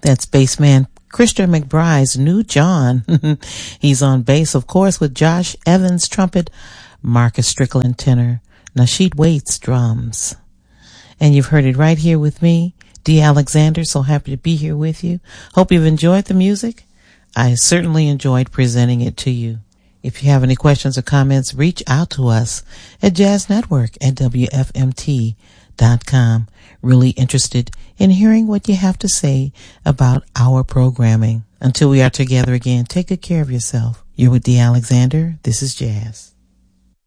That's bassman Christian McBride's new John. He's on bass, of course, with Josh Evans trumpet, Marcus Strickland tenor, Nasheed Waits drums. And you've heard it right here with me, Dee Alexander. So happy to be here with you. Hope you've enjoyed the music. I certainly enjoyed presenting it to you. If you have any questions or comments, reach out to us at jazznetwork@wfmt.com. Really interested in hearing what you have to say about our programming. Until we are together again, take good care of yourself. You're with Dee Alexander. This is Jazz.